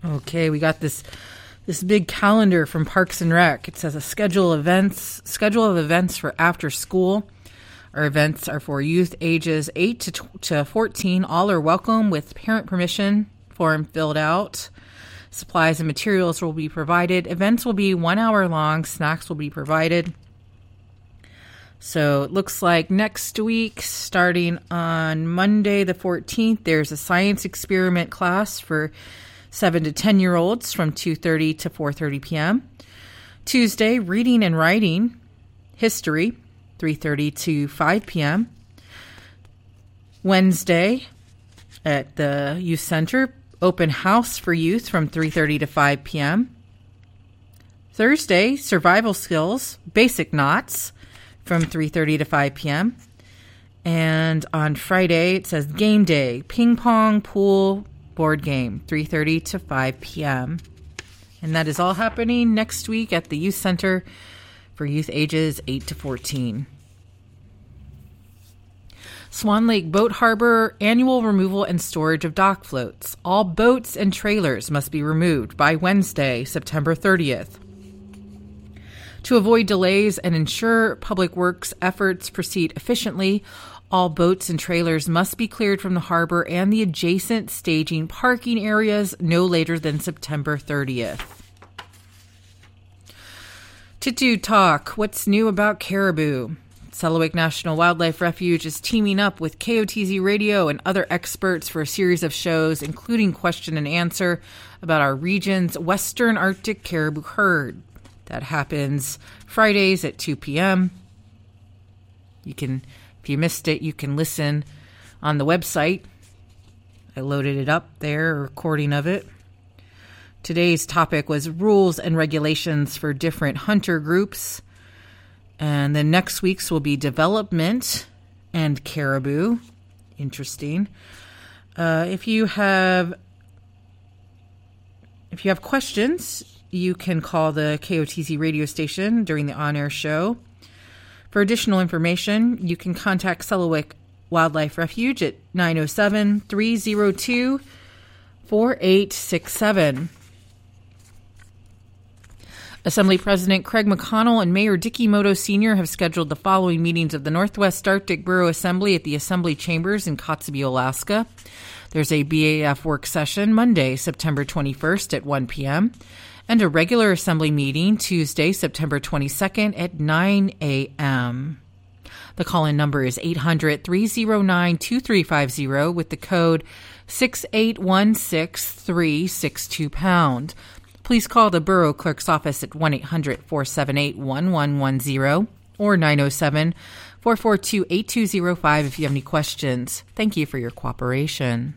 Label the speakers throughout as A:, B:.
A: Okay, we got this big calendar from Parks and Rec. It says a schedule of events for after school. Our events are for youth ages 8 to 14. All are welcome with parent permission form filled out. Supplies and materials will be provided. Events will be 1 hour long. Snacks will be provided. So it looks like next week, starting on Monday the 14th, there's a science experiment class for 7 to 10-year-olds from 2:30 to 4:30 p.m. Tuesday, reading and writing, history, 3:30 to 5 p.m. Wednesday, at the youth center, open house for youth from 3:30 to 5 p.m. Thursday, survival skills, basic knots, from 3:30 to 5 p.m. And on Friday, it says game day, ping pong, pool, board game, 3:30 to 5 p.m. And that is all happening next week at the Youth Center for youth ages 8 to 14. Swan Lake Boat Harbor, annual removal and storage of dock floats. All boats and trailers must be removed by Wednesday, September 30th. To avoid delays and ensure public works efforts proceed efficiently, all boats and trailers must be cleared from the harbor and the adjacent staging parking areas no later than September 30th. Tutu Talk, what's new about caribou? Selawik National Wildlife Refuge is teaming up with KOTZ Radio and other experts for a series of shows, including question and answer about our region's Western Arctic caribou herd. That happens Fridays at 2 p.m. If you missed it, you can listen on the website. I loaded it up there, a recording of it. Today's topic was rules and regulations for different hunter groups. And then next week's will be development and caribou. Interesting. If you have questions, you can call the KOTZ radio station during the on-air show. For additional information, you can contact Selawik Wildlife Refuge at 907-302-4867. Assembly President Craig McConnell and Mayor Dicky Moto Sr. have scheduled the following meetings of the Northwest Arctic Borough Assembly at the Assembly Chambers in Kotzebue, Alaska. There's a BAF work session Monday, September 21st at 1 p.m., and a regular Assembly meeting Tuesday, September 22nd at 9 a.m. The call-in number is 800-309-2350 with the code 6816362#. Please call the Borough Clerk's office at 1-800-478-1110 or 907-442-8205 if you have any questions. Thank you for your cooperation.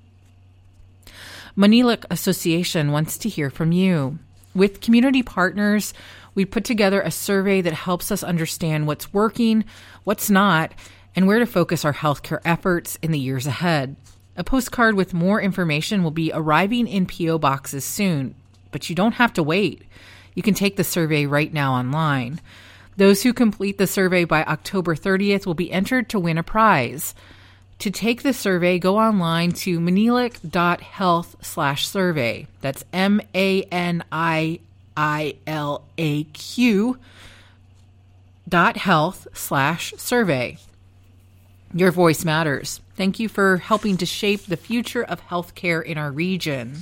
A: Manilik Association wants to hear from you. With community partners, we put together a survey that helps us understand what's working, what's not, and where to focus our healthcare efforts in the years ahead. A postcard with more information will be arriving in P.O. boxes soon, but you don't have to wait. You can take the survey right now online. Those who complete the survey by October 30th will be entered to win a prize. To take the survey, go online to manilik.health/survey. That's MANILAQ.health/survey. Your voice matters. Thank you for helping to shape the future of healthcare in our region.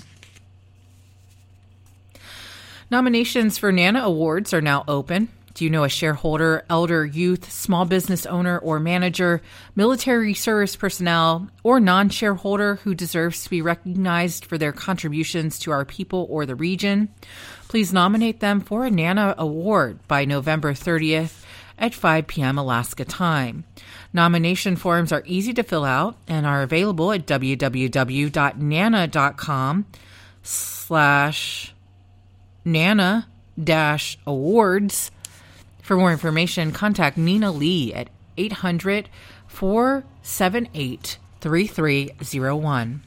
A: Nominations for NANA Awards are now open. Do you know a shareholder, elder, youth, small business owner or manager, military service personnel, or non-shareholder who deserves to be recognized for their contributions to our people or the region? Please nominate them for a NANA Award by November 30th at 5 p.m. Alaska time. Nomination forms are easy to fill out and are available at www.nana.com/NANA-awards. For more information, contact Nina Lee at 800-478-3301.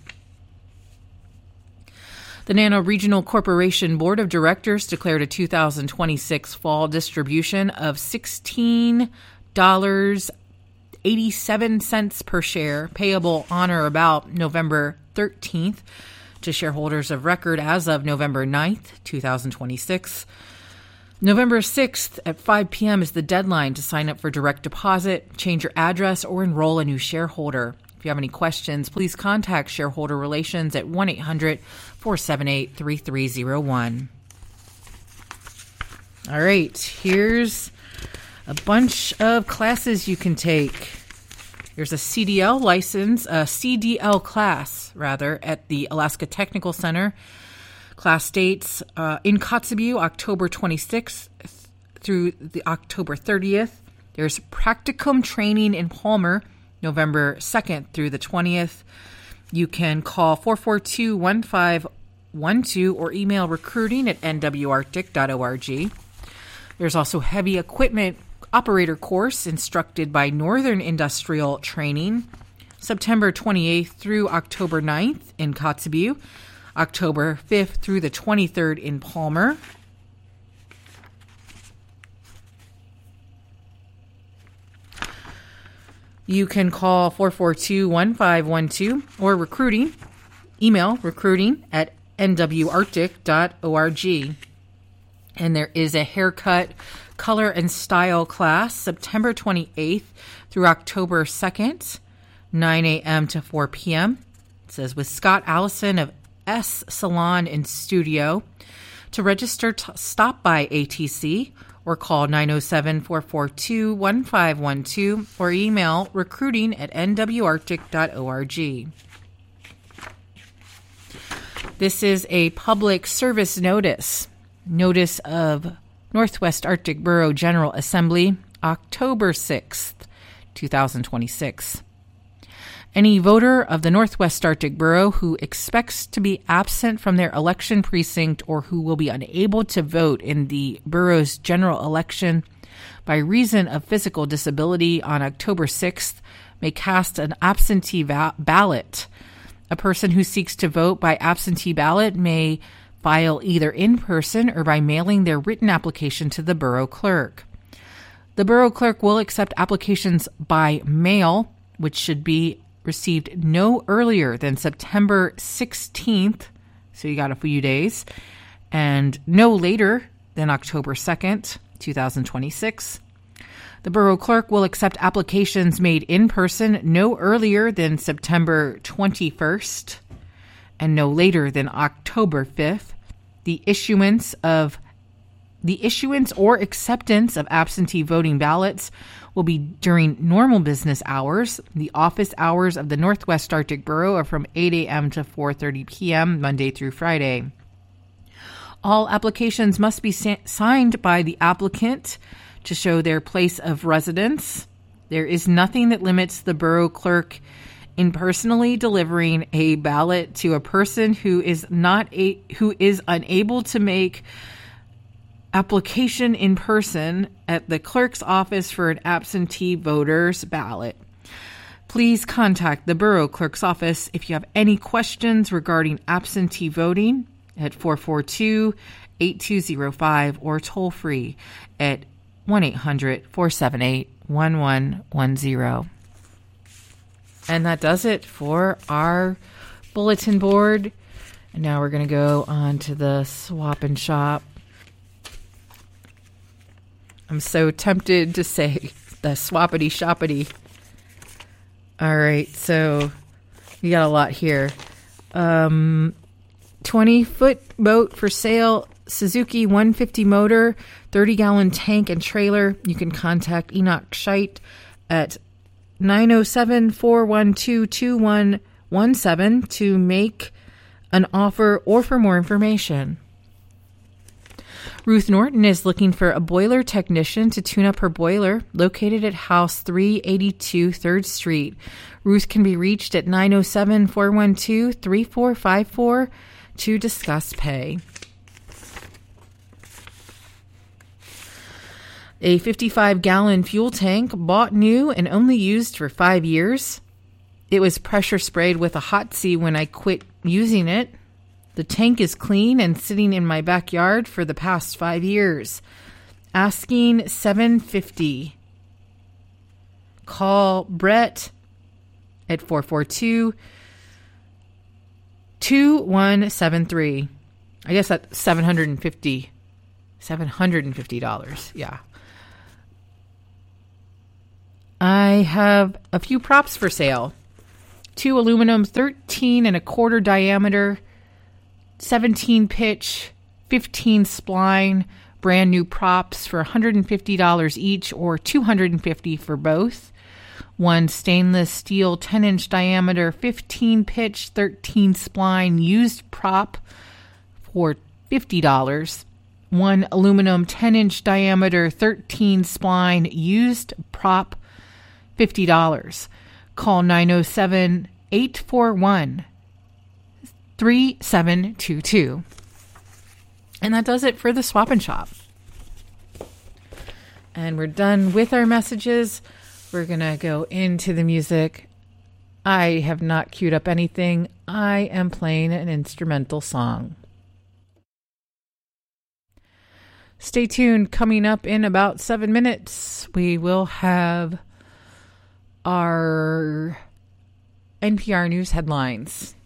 A: The NANA Regional Corporation Board of Directors declared a 2026 fall distribution of $16.87 per share, payable on or about November 13th, to shareholders of record as of November 9th, 2026. November 6th at 5 p.m. is the deadline to sign up for direct deposit, change your address, or enroll a new shareholder. If you have any questions, please contact Shareholder Relations at 1-800-478-3301. All right, here's a bunch of classes you can take. There's a CDL class, at the Alaska Technical Center. Class dates in Kotzebue, October 26th through the October 30th. There's practicum training in Palmer, November 2nd through the 20th. You can call 442-1512 or email recruiting at nwarctic.org. There's also heavy equipment operator course instructed by Northern Industrial Training, September 28th through October 9th in Kotzebue, October 5th through the 23rd in Palmer. You can call 442-1512 or recruiting, email recruiting at nwarctic.org. And there is a haircut, color, and style class September 28th through October 2nd, 9 a.m. to 4 p.m. It says with Scott Allison of S Salon and Studio. To register, stop by ATC or call 907-442-1512 or email recruiting at nwarctic.org. This is a public service notice. Notice of Northwest Arctic Borough General Assembly, October 6th, 2026. Any voter of the Northwest Arctic Borough who expects to be absent from their election precinct or who will be unable to vote in the borough's general election by reason of physical disability on October 6th may cast an absentee ballot. A person who seeks to vote by absentee ballot may file either in person or by mailing their written application to the borough clerk. The borough clerk will accept applications by mail, which should be received no earlier than September 16th, so you got a few days, and no later than October 2nd, 2026. The borough clerk will accept applications made in person no earlier than September 21st and no later than October 5th. The issuance or acceptance of absentee voting ballots will be during normal business hours. The office hours of the Northwest Arctic Borough are from 8 a.m. to 4:30 p.m. Monday through Friday. All applications must be signed by the applicant to show their place of residence. There is nothing that limits the borough clerk in personally delivering a ballot to a person who is unable to make application in person at the clerk's office for an absentee voter's ballot. Please contact the borough clerk's office if you have any questions regarding absentee voting at 442-8205 or toll free at 1-800-478-1110. And that does it for our bulletin board. And now we're going to go on to the swap and shop. I'm so tempted to say the swappity shoppity. All right, so we got a lot here. 20-foot boat for sale, Suzuki 150 motor, 30-gallon tank and trailer. You can contact Enoch Scheit at 907-412-2117 to make an offer or for more information. Ruth Norton is looking for a boiler technician to tune up her boiler, located at House 382 3rd Street. Ruth can be reached at 907-412-3454 to discuss pay. A 55-gallon fuel tank, bought new and only used for 5 years. It was pressure sprayed with a Hot C when I quit using it. The tank is clean and sitting in my backyard for the past 5 years. Asking $750. Call Brett at 2173. I guess that's $750. Yeah. I have a few props for sale. 2 aluminum 13 and a quarter diameter, 17 pitch, 15 spline, brand new props for $150 each or $250 for both. 1 stainless steel 10-inch diameter, 15 pitch, 13 spline used prop for $50. 1 aluminum 10-inch diameter, 13 spline used prop, $50. Call 907-841-3722. And that does it for the Swap and Shop. And we're done with our messages. We're going to go into the music. I have not queued up anything. I am playing an instrumental song. Stay tuned. Coming up in about 7 minutes, we will have our NPR News headlines.